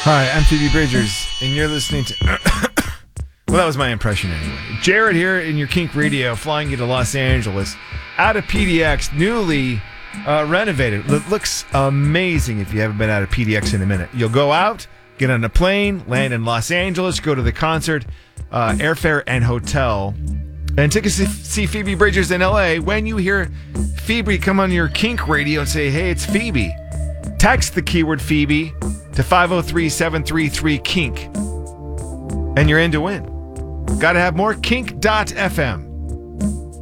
Hi, I'm Phoebe Bridgers, and you're listening to... well, that was my impression anyway. Jared here in your Kink Radio, flying you to Los Angeles, out of PDX, newly renovated. It looks amazing if you haven't been out of PDX in a minute. You'll go out, get on a plane, land in Los Angeles, go to the concert, airfare and hotel, and tickets to see Phoebe Bridgers in LA. When you hear Phoebe come on your Kink Radio and say, hey, it's Phoebe, text the keyword Phoebe to 503-733-KINK, and you're in to win. Got to have more. Kink.fm.